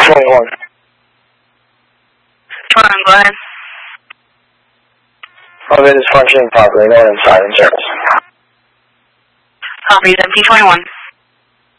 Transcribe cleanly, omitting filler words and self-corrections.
P21. Go ahead. Elevator is functioning properly. No one inside in service. Copy, then P21.